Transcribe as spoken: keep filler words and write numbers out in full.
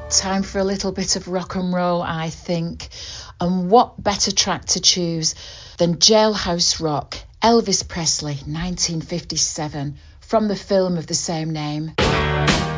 Time for a little bit of rock and roll, I think. And what better track to choose than Jailhouse Rock, Elvis Presley, nineteen fifty-seven, from the film of the same name.